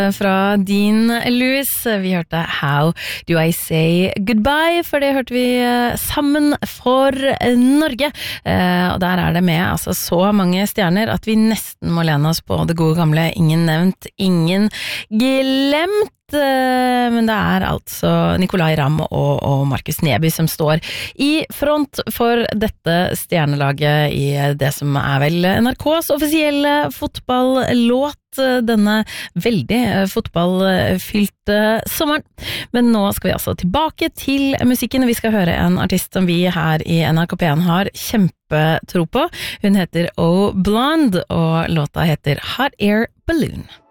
Fra Dean Lewis. Vi hørte How Do I Say Goodbye, for det hørte vi sammen for Norge. Og der det med altså, så mange stjerner at vi nesten må lene oss på det gode gamle ingen nevnt, ingen glemt. Men det altså Nicolai Ramm og Markus Neby som står i front for dette stjernelaget i det som vel NRKs offisielle fotballåt denne veldig fotballfylte sommeren. Men nå skal vi altså tilbake til musikken, og vi skal høre en artist som vi her i NRK P1 har kjempetro på. Hun heter O Blonde, og låta heter Hot Air Balloon.